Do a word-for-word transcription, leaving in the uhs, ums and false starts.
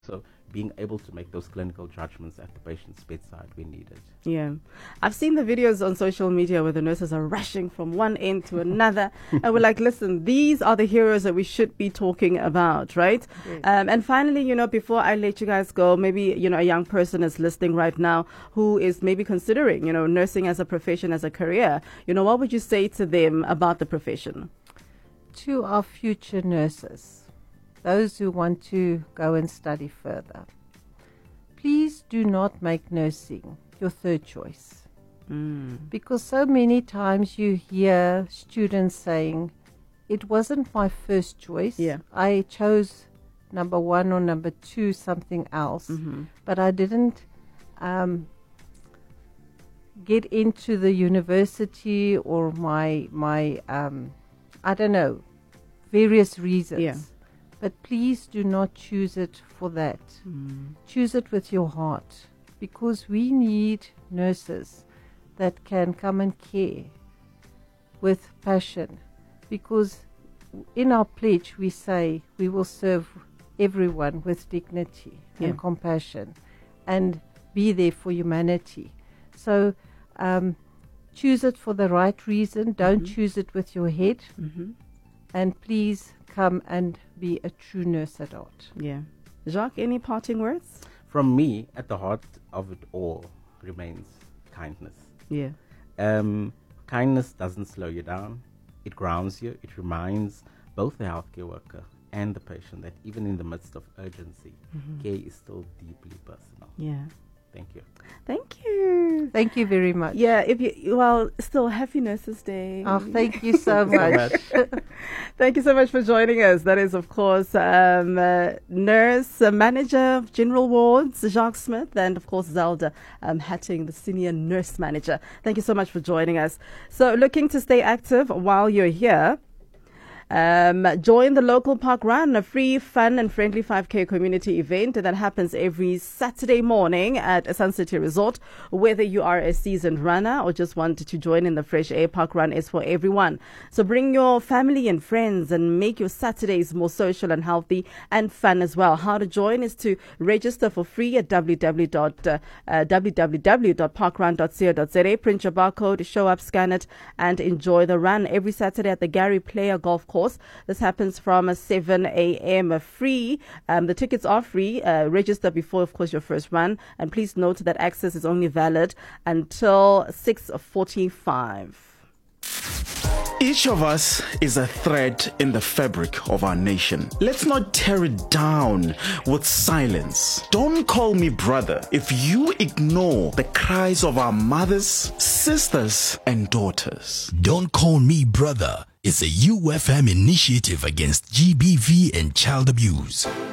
So being able to make those clinical judgments at the patient's bedside when needed. Yeah. I've seen the videos on social media where the nurses are rushing from one end to another. And we're like, listen, these are the heroes that we should be talking about, right? Yes. Um, and finally, you know, before I let you guys go, maybe, you know, a young person is listening right now who is maybe considering, you know, nursing as a profession, as a career. You know, what would you say to them about the profession? To our future nurses, those who want to go and study further, please do not make nursing your third choice. Mm. Because so many times you hear students saying, it wasn't my first choice. Yeah. I chose number one or number two, something else, Mm-hmm. but I didn't um, get into the university or my, my um, I don't know, various reasons. Yeah. But please do not choose it for that. Mm. Choose it with your heart, because we need nurses that can come and care with passion. Because in our pledge we say we will serve everyone with dignity Yeah. and compassion and be there for humanity. So um, choose it for the right reason. Don't Mhm. choose it with your head. Mm-hmm. And please come and be a true nurse at heart. Yeah. Jacques, any parting words? From me, at the heart of it all remains kindness. Yeah. Um, kindness doesn't slow you down. It grounds you. It reminds both the healthcare worker and the patient that even in the midst of urgency, Mm-hmm. care is still deeply personal. Yeah. Thank you. Thank you. Thank you very much. Yeah, if you, well, still happy Nurses Day. Oh, thank you so much. Thank you so much for joining us. That is, of course, um, uh, nurse uh, manager of general wards, Jacques Smith, and of course, Zelda um, Hatting, the senior nurse manager. Thank you so much for joining us. So, looking to stay active while you're here, Um, join the local park run, a free, fun and friendly five K community event that happens every Saturday morning at Sun City Resort. Whether you are a seasoned runner or just want to join in the fresh air, park run is for everyone. So bring your family and friends and make your Saturdays more social and healthy and fun as well. How to join is to register for free at w w w dot park run dot co dot za. Print your barcode, show up, scan it, and enjoy the run every Saturday at the Gary Player Golf Course. This happens from seven a.m. free. Um, the tickets are free. Uh, register before, of course, your first run. And please note that access is only valid until six forty-five. Each of us is a thread in the fabric of our nation. Let's not tear it down with silence. Don't call me brother if you ignore the cries of our mothers, sisters, and daughters. Don't Call Me Brother is a U F M initiative against G B V and child abuse.